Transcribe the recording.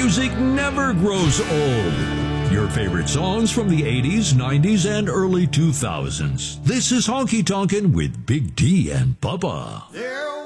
music never grows old. Your favorite songs from the 80s, 90s, and early 2000s. This is Honky Tonkin' with Big D and Bubba. There